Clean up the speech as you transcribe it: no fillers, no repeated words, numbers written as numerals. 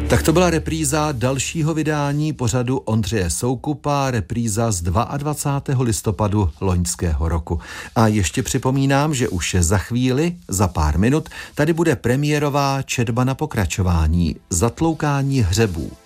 Tak to byla repríza dalšího vydání pořadu Ondřeje Soukupa, repríza z 22. listopadu loňského roku. A ještě připomínám, že už za chvíli, za pár minut, tady bude premiérová četba na pokračování Zatloukání hřebů.